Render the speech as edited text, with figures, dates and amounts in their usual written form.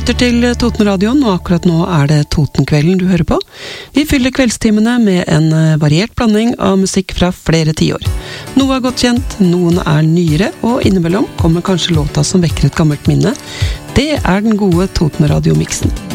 lytter til Totenradioen, og akkurat nå det Totenkvelden du hører på. Vi fyller kveldstimene med en variert blanding av musikk fra flere tiår. Noe godt kjent, noen nyere, og innimellom kommer kanskje låta som vekker et gammelt minne. Det den gode Totenradio-mixen.